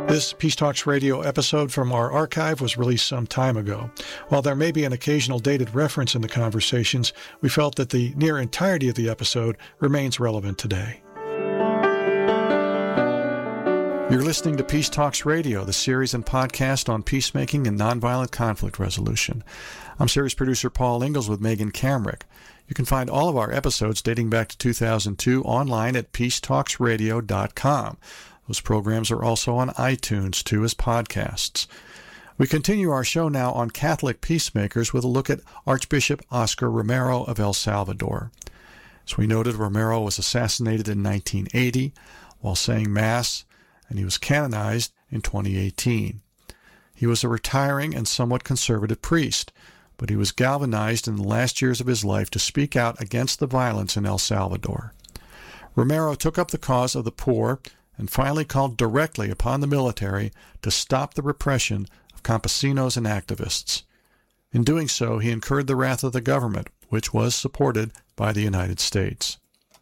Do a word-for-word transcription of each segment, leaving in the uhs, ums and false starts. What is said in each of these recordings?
This Peace Talks Radio episode from our archive was released some time ago. While there may be an occasional dated reference in the conversations, we felt that the near entirety of the episode remains relevant today. You're listening to Peace Talks Radio, the series and podcast on peacemaking and nonviolent conflict resolution. I'm series producer Paul Ingalls with Megan Kamrick. You can find all of our episodes dating back to two thousand two online at peace talks radio dot com. Those programs are also on iTunes, too, as podcasts. We continue our show now on Catholic peacemakers with a look at Archbishop Oscar Romero of El Salvador. As we noted, Romero was assassinated in nineteen eighty while saying Mass, and he was canonized in twenty eighteen. He was a retiring and somewhat conservative priest, but he was galvanized in the last years of his life to speak out against the violence in El Salvador. Romero took up the cause of the poor and finally called directly upon the military to stop the repression of campesinos and activists. In doing so, he incurred the wrath of the government, which was supported by the United States.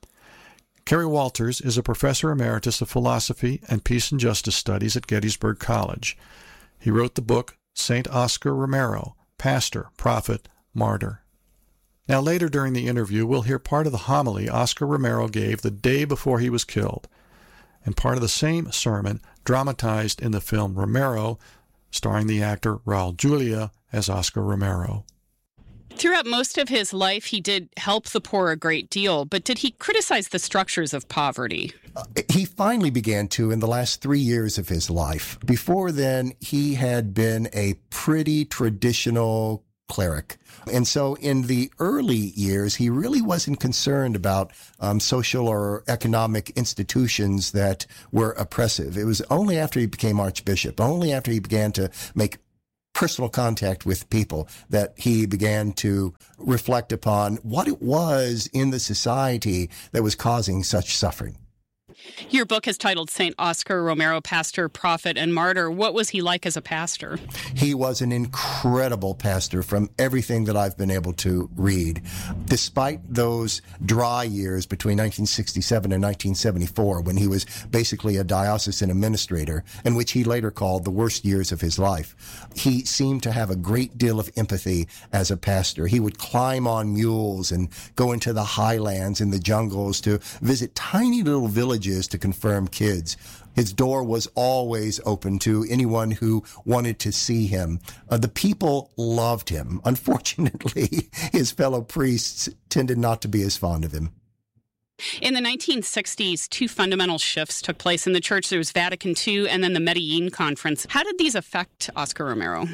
Kerry Walters is a professor emeritus of philosophy and peace and justice studies at Gettysburg College. He wrote the book Saint Oscar Romero, Pastor, Prophet, Martyr. Now, later during the interview, we'll hear part of the homily Oscar Romero gave the day before he was killed, and part of the same sermon dramatized in the film Romero, starring the actor Raul Julia as Oscar Romero. Throughout most of his life, he did help the poor a great deal, but did he criticize the structures of poverty? Uh, he finally began to in the last three years of his life. Before then, he had been a pretty traditional cleric. And so in the early years, he really wasn't concerned about um, social or economic institutions that were oppressive. It was only after he became archbishop, only after he began to make personal contact with people that he began to reflect upon what it was in the society that was causing such suffering. Your book is titled Saint Oscar Romero, Pastor, Prophet, and Martyr. What was he like as a pastor? He was an incredible pastor from everything that I've been able to read. Despite those dry years between nineteen sixty-seven and nineteen seventy-four, when he was basically a diocesan administrator, and which he later called the worst years of his life, he seemed to have a great deal of empathy as a pastor. He would climb on mules and go into the highlands and the jungles to visit tiny little villages to confirm kids. His door was always open to anyone who wanted to see him. Uh, the people loved him. Unfortunately, his fellow priests tended not to be as fond of him. In the nineteen sixties, two fundamental shifts took place in the church. There was Vatican Two and then the Medellin Conference. How did these affect Oscar Romero?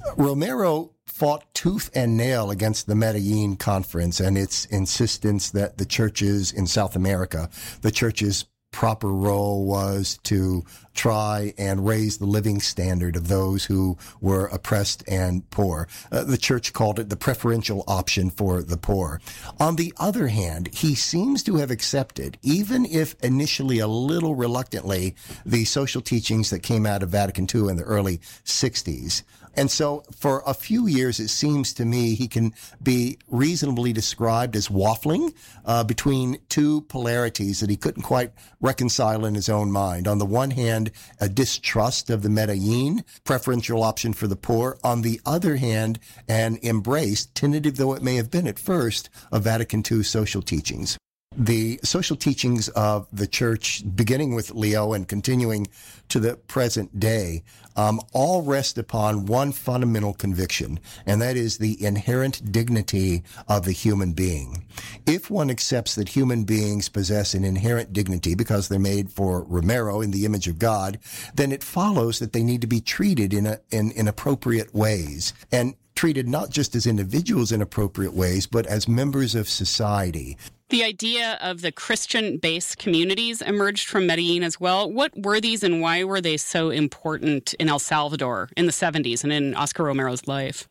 Romero fought tooth and nail against the Medellin Conference and its insistence that the churches in South America, the churches proper role was to try and raise the living standard of those who were oppressed and poor. Uh, the church called it the preferential option for the poor. On the other hand, he seems to have accepted, even if initially a little reluctantly, the social teachings that came out of Vatican Two in the early sixties. And so for a few years, it seems to me he can be reasonably described as waffling uh, between two polarities that he couldn't quite reconcile in his own mind. On the one hand, a distrust of the Medellin, preferential option for the poor. On the other hand, an embrace, tentative though it may have been at first, of Vatican Two social teachings. The social teachings of the church, beginning with Leo and continuing to the present day, um, all rest upon one fundamental conviction, and that is the inherent dignity of the human being. If one accepts that human beings possess an inherent dignity because they're made for Romero in the image of God, then it follows that they need to be treated in a, in, in appropriate ways, and treated not just as individuals in appropriate ways, but as members of society. The idea of the Christian-based communities emerged from Medellin as well. What were these and why were they so important in El Salvador in the seventies and in Oscar Romero's life?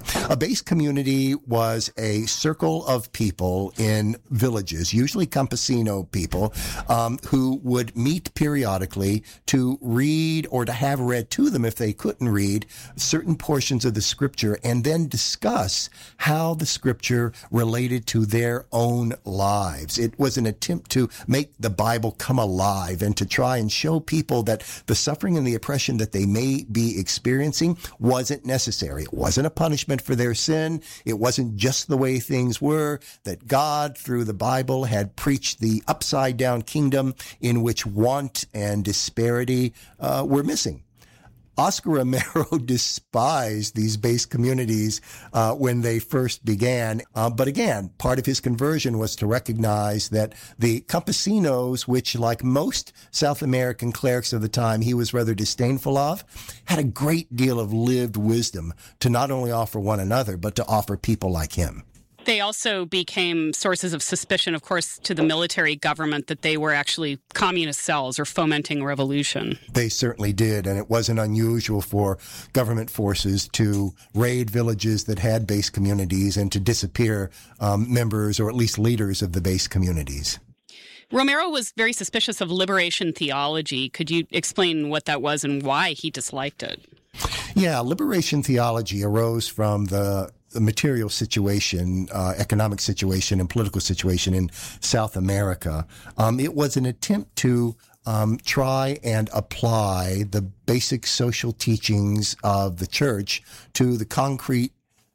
A base community was a circle of people in villages, usually campesino people, um, who would meet periodically to read or to have read to them, if they couldn't read, certain portions of the scripture and then discuss how the scripture related to their own lives. It was an attempt to make the Bible come alive and to try and show people that the suffering and the oppression that they may be experiencing wasn't necessary. It wasn't a punishment for their sin. It wasn't just the way things were, that God, through the Bible, had preached the upside-down kingdom in which want and disparity uh, were missing. Oscar Romero despised these base communities uh, when they first began. Uh, but again, part of his conversion was to recognize that the campesinos, which like most South American clerics of the time he was rather disdainful of, had a great deal of lived wisdom to not only offer one another, but to offer people like him. They also became sources of suspicion, of course, to the military government that they were actually communist cells or fomenting revolution. They certainly did, and it wasn't unusual for government forces to raid villages that had base communities and to disappear um, members or at least leaders of the base communities. Romero was very suspicious of liberation theology. Could you explain what that was and why he disliked it? Yeah, liberation theology arose from the the material situation, uh, economic situation, and political situation in South America. Um, it was an attempt to um, try and apply the basic social teachings of the church to the concrete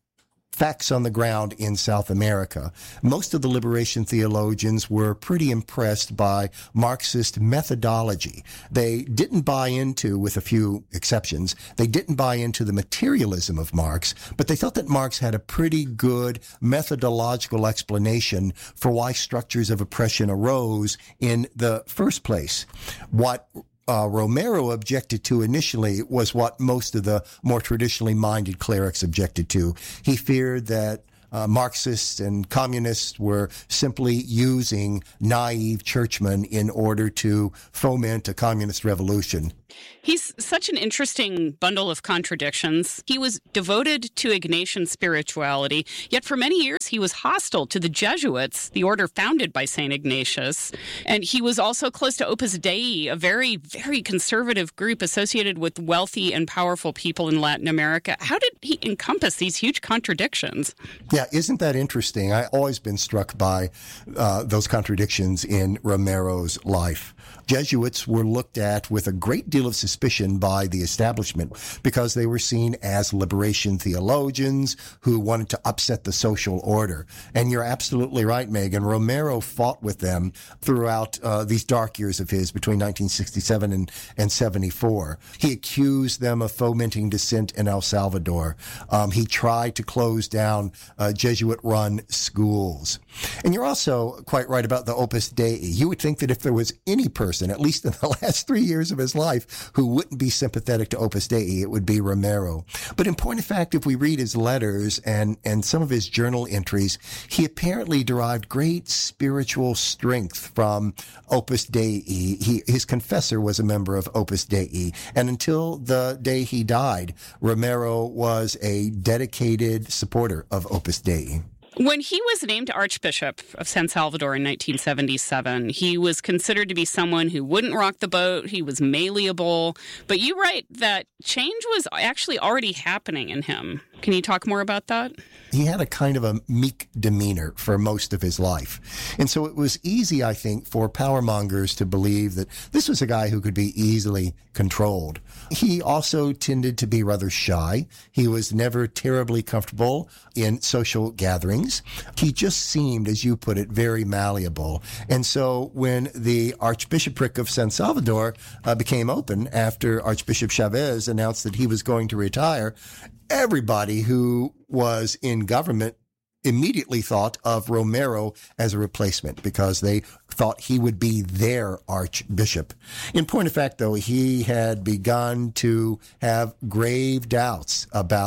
facts on the ground in South America. Most of the liberation theologians were pretty impressed by Marxist methodology. They didn't buy into, with a few exceptions, they didn't buy into the materialism of Marx, but they thought that Marx had a pretty good methodological explanation for why structures of oppression arose in the first place. What Uh, Romero objected to initially was what most of the more traditionally minded clerics objected to. He feared that uh, Marxists and communists were simply using naive churchmen in order to foment a communist revolution. He's such an interesting bundle of contradictions. He was devoted to Ignatian spirituality, yet for many years he was hostile to the Jesuits, the order founded by Saint Ignatius. And he was also close to Opus Dei, a very, very conservative group associated with wealthy and powerful people in Latin America. How did he encompass these huge contradictions? Yeah, isn't that interesting? I've always been struck by uh, those contradictions in Romero's life. Jesuits were looked at with a great deal of suspicion by the establishment because they were seen as liberation theologians who wanted to upset the social order. And you're absolutely right, Megan. Romero fought with them throughout uh, these dark years of his between nineteen sixty-seven and, and seventy-four. He accused them of fomenting dissent in El Salvador. Um, he tried to close down uh, Jesuit-run schools. And you're also quite right about the Opus Dei. You would think that if there was any person, at least in the last three years of his life, who wouldn't be sympathetic to Opus Dei, it would be Romero. But in point of fact, if we read his letters and, and some of his journal entries, he apparently derived great spiritual strength from Opus Dei. He, his confessor was a member of Opus Dei. And until the day he died, Romero was a dedicated supporter of Opus Dei. When he was named Archbishop of San Salvador in nineteen seventy-seven, he was considered to be someone who wouldn't rock the boat. He was malleable. But you write that change was actually already happening in him. Can you talk more about that? He had a kind of a meek demeanor for most of his life. And so it was easy, I think, for power mongers to believe that this was a guy who could be easily controlled. He also tended to be rather shy. He was never terribly comfortable in social gatherings. He just seemed, as you put it, very malleable. And so when the Archbishopric of San Salvador uh, became open after Archbishop Chavez announced that he was going to retire, everybody who was in government immediately thought of Romero as a replacement because they thought he would be their archbishop. In point of fact, though, he had begun to have grave doubts about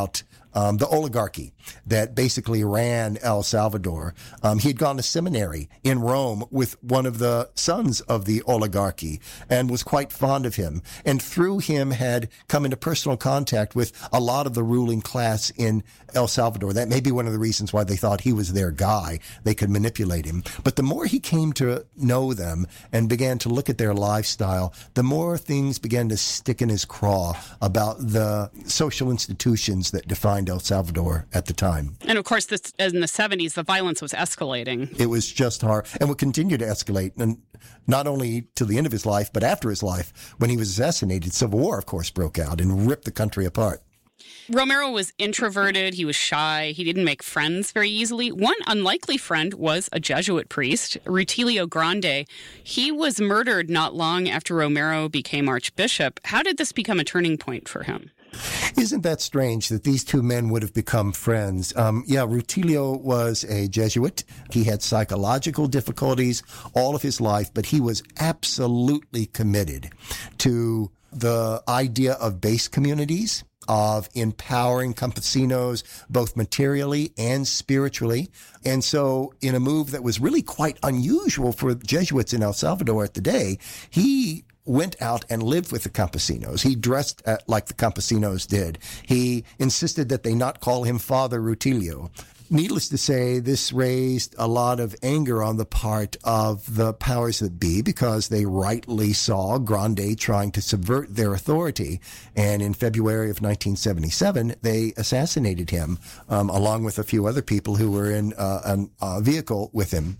um, the oligarchy that basically ran El Salvador. Um, he had gone to seminary in Rome with one of the sons of the oligarchy and was quite fond of him. And through him had come into personal contact with a lot of the ruling class in El Salvador. That may be one of the reasons why they thought he was their guy. They could manipulate him. But the more he came to know them and began to look at their lifestyle, the more things began to stick in his craw about the social institutions that defined El Salvador at the time. And of course, this, in the seventies, the violence was escalating. It was just hard and would continue to escalate. And not only to the end of his life, but after his life, when he was assassinated, Civil War, of course, broke out and ripped the country apart. Romero was introverted. He was shy. He didn't make friends very easily. One unlikely friend was a Jesuit priest, Rutilio Grande. He was murdered not long after Romero became archbishop. How did this become a turning point for him? Isn't that strange that these two men would have become friends? Um, yeah, Rutilio was a Jesuit. He had psychological difficulties all of his life, but he was absolutely committed to the idea of base communities, of empowering campesinos both materially and spiritually. And so in a move that was really quite unusual for Jesuits in El Salvador at the day, he went out and lived with the campesinos. He dressed at, like the campesinos did. He insisted that they not call him Father Rutilio. Needless to say, this raised a lot of anger on the part of the powers that be because they rightly saw Grande trying to subvert their authority. And in February of nineteen seventy-seven, they assassinated him, um, along with a few other people who were in uh, an, a vehicle with him.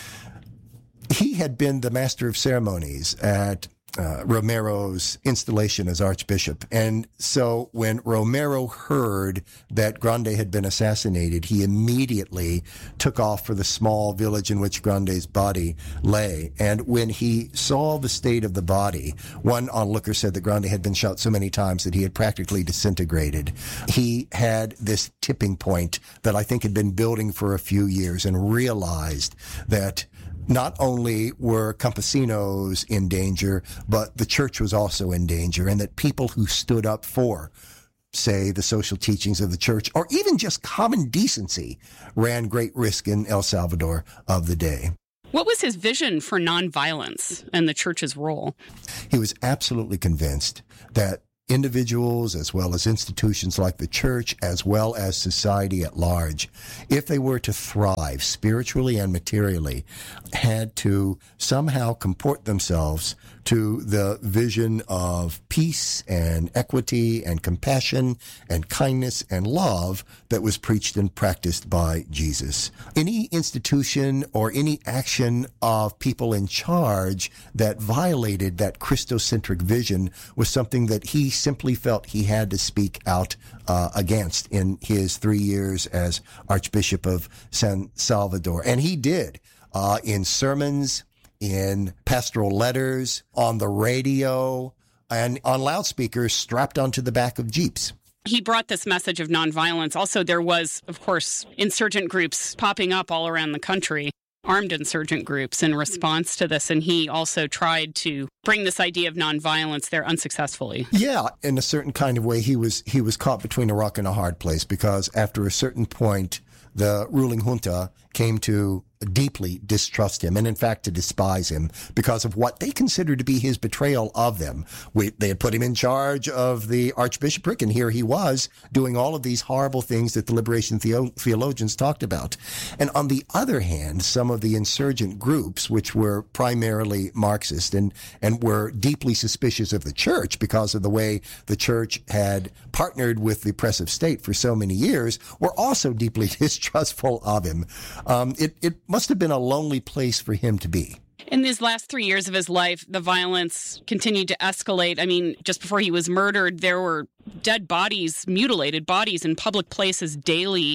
He had been the master of ceremonies at Uh, Romero's installation as archbishop. And so when Romero heard that Grande had been assassinated, he immediately took off for the small village in which Grande's body lay. And when he saw the state of the body, one onlooker said that Grande had been shot so many times that he had practically disintegrated. He had this tipping point that I think had been building for a few years and realized that not only were campesinos in danger, but the church was also in danger, and that people who stood up for, say, the social teachings of the church, or even just common decency, ran great risk in El Salvador of the day. What was his vision for nonviolence and the church's role? He was absolutely convinced that individuals, as well as institutions like the church, as well as society at large, if they were to thrive spiritually and materially, had to somehow comport themselves to the vision of peace and equity and compassion and kindness and love that was preached and practiced by Jesus. Any institution or any action of people in charge that violated that Christocentric vision was something that he simply felt he had to speak out uh, against in his three years as Archbishop of San Salvador. And he did uh, in sermons, in pastoral letters, on the radio, and on loudspeakers strapped onto the back of Jeeps. He brought this message of nonviolence. Also, there was, of course, insurgent groups popping up all around the country, armed insurgent groups in response to this. And he also tried to bring this idea of nonviolence there unsuccessfully. Yeah, in a certain kind of way, he was he was caught between a rock and a hard place, because after a certain point, the ruling junta came to deeply distrust him, and in fact to despise him because of what they considered to be his betrayal of them. We, they had put him in charge of the archbishopric, and here he was doing all of these horrible things that the liberation theo- theologians talked about. And on the other hand, some of the insurgent groups, which were primarily Marxist and, and were deeply suspicious of the church because of the way the church had partnered with the oppressive state for so many years, were also deeply distrustful of him. Um, it, it must have been a lonely place for him to be. In these last three years of his life, the violence continued to escalate. I mean, just before he was murdered, there were dead bodies, mutilated bodies in public places daily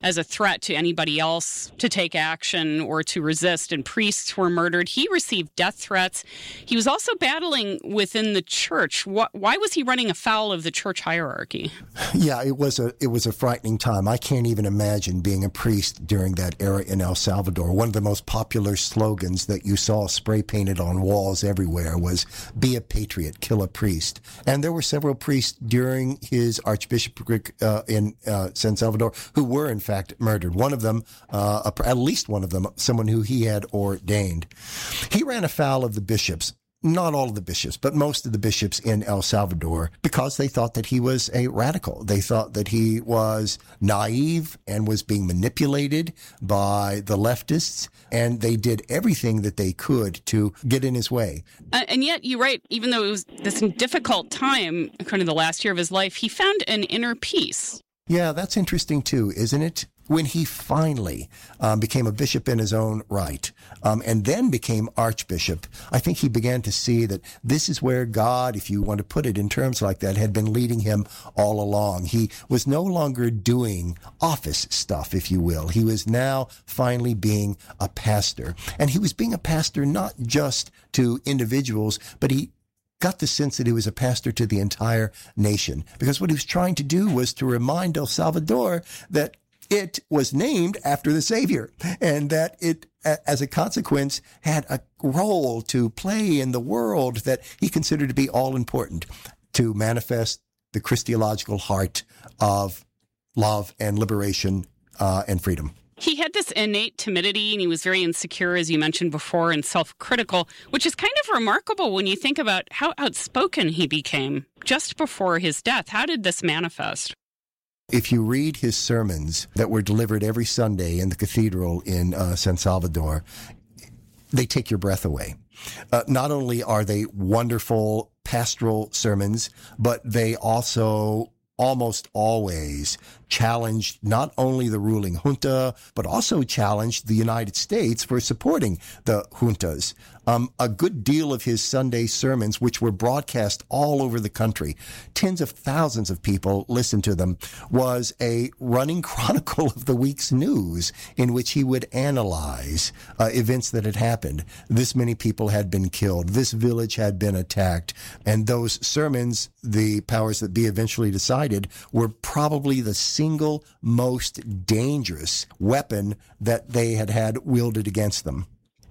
as a threat to anybody else to take action or to resist, and priests were murdered. He received death threats. He was also battling within the church. Why was he running afoul of the church hierarchy? Yeah, it was a it was a frightening time. I can't even imagine being a priest during that era in El Salvador. One of the most popular slogans that you saw spray painted on walls everywhere was "Be a patriot, kill a priest." And there were several priests during his archbishopric uh, in uh, San Salvador who were in fact murdered. One of them, uh, at least one of them, someone who he had ordained. He ran afoul of the bishops. Not all of the bishops, but most of the bishops in El Salvador, because they thought that he was a radical. They thought that he was naive and was being manipulated by the leftists, and they did everything that they could to get in his way. Uh, and yet, you're right, even though it was this difficult time, kind of the last year of his life, he found an inner peace. Yeah, that's interesting too, isn't it? When he finally um, became a bishop in his own right, um, and then became archbishop, I think he began to see that this is where God, if you want to put it in terms like that, had been leading him all along. He was no longer doing office stuff, if you will. He was now finally being a pastor. And he was being a pastor not just to individuals, but he got the sense that he was a pastor to the entire nation. Because what he was trying to do was to remind El Salvador that it was named after the Savior, and that it, as a consequence, had a role to play in the world that he considered to be all important, to manifest the Christological heart of love and liberation uh, and freedom. He had this innate timidity, and he was very insecure, as you mentioned before, and self-critical, which is kind of remarkable when you think about how outspoken he became just before his death. How did this manifest? If you read his sermons that were delivered every Sunday in the cathedral in uh, San Salvador, they take your breath away. Uh, not only are they wonderful pastoral sermons, but they also almost always challenged not only the ruling junta, but also challenged the United States for supporting the juntas. Um, a good deal of his Sunday sermons, which were broadcast all over the country, tens of thousands of people listened to them, was a running chronicle of the week's news in which he would analyze uh, events that had happened. This many people had been killed. This village had been attacked. And those sermons, the powers that be eventually decided, were probably the single most dangerous weapon that they had had wielded against them.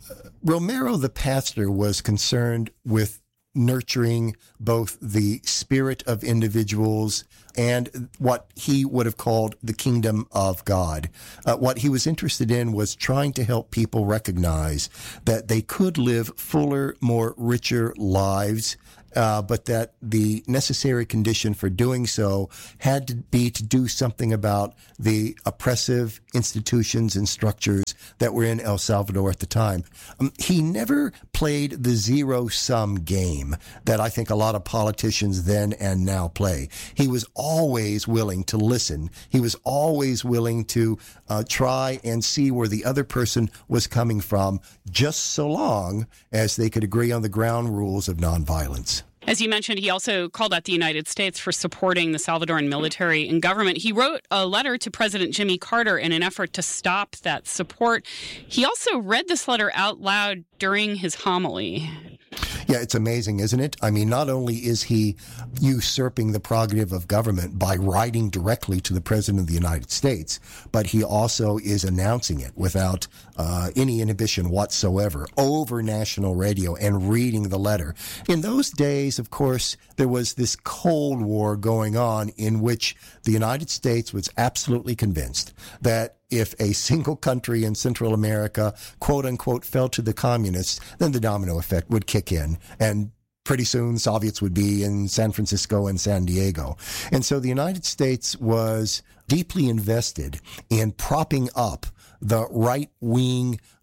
Romero, the pastor, was concerned with nurturing both the spirit of individuals and what he would have called the kingdom of God. Uh, what he was interested in was trying to help people recognize that they could live fuller, more richer lives, Uh, but that the necessary condition for doing so had to be to do something about the oppressive institutions and structures that were in El Salvador at the time. Um, he never played the zero-sum game that I think a lot of politicians then and now play. He was always willing to listen. He was always willing to uh, try and see where the other person was coming from, just so long as they could agree on the ground rules of nonviolence. As you mentioned, he also called out the United States for supporting the Salvadoran military and government. He wrote a letter to President Jimmy Carter in an effort to stop that support. He also read this letter out loud during his homily. Yeah, it's amazing, isn't it? I mean, not only is he usurping the prerogative of government by writing directly to the President of the United States, but he also is announcing it without uh, any inhibition whatsoever over national radio and reading the letter. In those days, of course, there was this Cold War going on in which the United States was absolutely convinced that if a single country in Central America, quote unquote, fell to the communists, then the domino effect would kick in. And pretty soon Soviets would be in San Francisco and San Diego. And so the United States was deeply invested in propping up the right-wing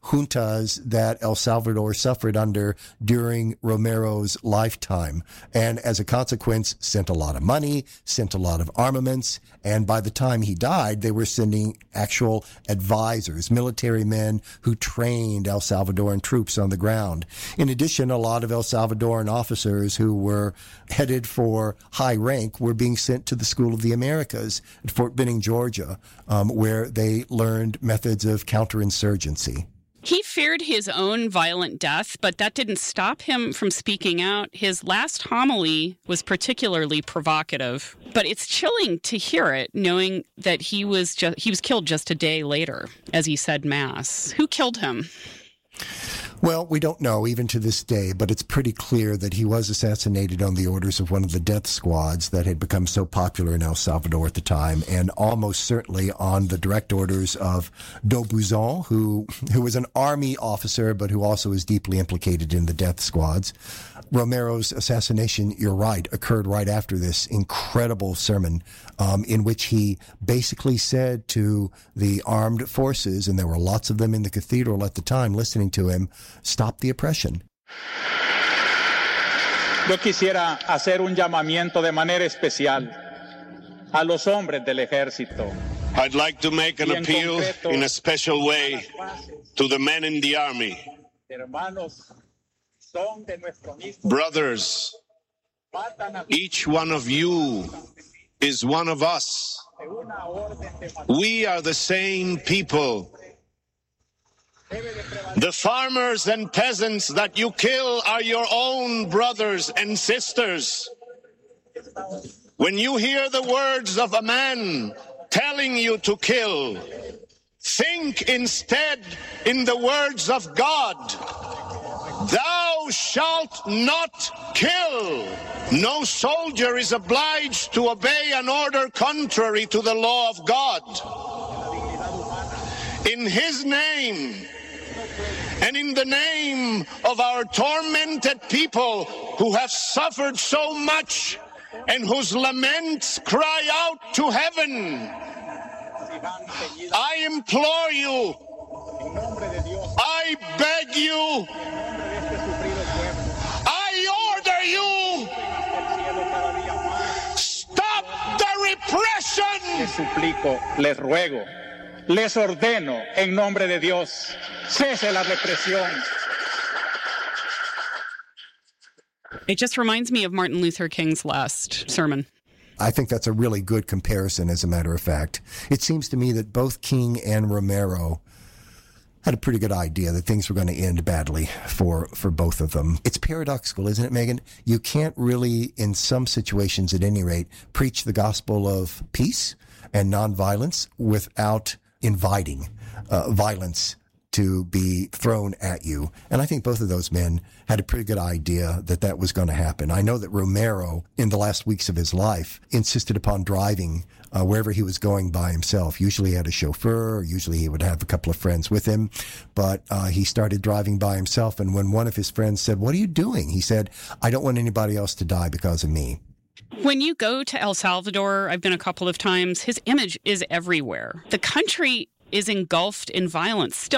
juntas that El Salvador suffered under during Romero's lifetime. And as a consequence, sent a lot of money, sent a lot of armaments. And by the time he died, they were sending actual advisors, military men who trained El Salvadoran troops on the ground. In addition, a lot of El Salvadoran officers who were headed for high rank were being sent to the School of the Americas at Fort Benning, Georgia, um, where they learned methods of counterinsurgency. He feared his own violent death, but that didn't stop him from speaking out. His last homily was particularly provocative, but it's chilling to hear it, knowing that he was just, he was killed just a day later as he said Mass. Who killed him? Well, we don't know even to this day, but it's pretty clear that he was assassinated on the orders of one of the death squads that had become so popular in El Salvador at the time, and almost certainly on the direct orders of d'Aubusson, who who was an army officer, but who also is deeply implicated in the death squads. Romero's assassination, you're right, occurred right after this incredible sermon um, in which he basically said to the armed forces, and there were lots of them in the cathedral at the time listening to him, stop the oppression. Yo quisiera hacer un llamamiento de manera especial a los hombres del ejército. I'd like to make an appeal in a special way to the men in the army. Brothers, each one of you is one of us. We are the same people. The farmers and peasants that you kill are your own brothers and sisters. When you hear the words of a man telling you to kill, think instead in the words of God. Thou shalt not kill. No soldier is obliged to obey an order contrary to the law of God. In his name, and in the name of our tormented people who have suffered so much and whose laments cry out to heaven, I implore you, I beg you, I order you, stop the repression! Les suplico, les ruego, les ordeno en nombre de Dios, cese la represión. It just reminds me of Martin Luther King's last sermon. I think that's a really good comparison, as a matter of fact. It seems to me that both King and Romero had a pretty good idea that things were going to end badly for, for both of them. It's paradoxical, isn't it, Megan? You can't really, in some situations at any rate, preach the gospel of peace and nonviolence without inviting uh, violence to be thrown at you. And I think both of those men had a pretty good idea that that was going to happen. I know that Romero, in the last weeks of his life, insisted upon driving uh, wherever he was going by himself. Usually he had a chauffeur, usually he would have a couple of friends with him, but uh, he started driving by himself. And when one of his friends said, "What are you doing?" he said, "I don't want anybody else to die because of me." When you go to El Salvador, I've been a couple of times, his image is everywhere. The country is engulfed in violence still.